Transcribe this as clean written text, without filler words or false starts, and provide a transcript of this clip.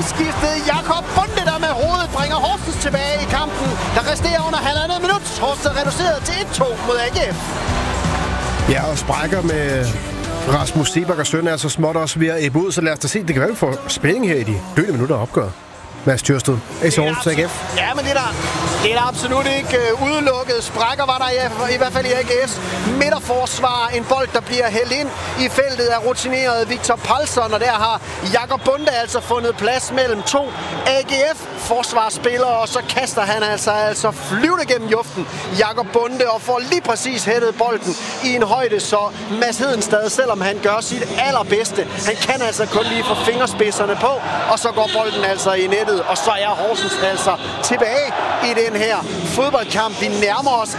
skiftet Jakob Bonde, der med hovedet bringer Horsens tilbage i kampen. Der resterer under 1,5 minut. Horsens er reduceret til 1-2 mod AGF. Ja, og sprækker med Rasmus Seebach og Søn er så småt også ved at æbbe ud, så lad os da se. Det kan være, vi får spænding her i de døende minutter opgør. Mads Thyrsted, AC Horsens AGF. Ja, men det er der absolut ikke udelukket. Sprækker var der i hvert fald i AGF's midterforsvar. En bold, der bliver hældt ind i feltet af rutineret Victor Palsson, og der har Jakob Bonde altså fundet plads mellem to AGF-forsvarsspillere, og så kaster han altså flyvende gennem luften, Jakob Bonde, og får lige præcis hættet bolden i en højde, så Mads Hedenstad, selvom han gør sit allerbedste, han kan altså kun lige få fingerspidserne på, og så går bolden altså i nettet, og så er Horsens altså tilbage i den her fodboldkamp. Vi nærmer os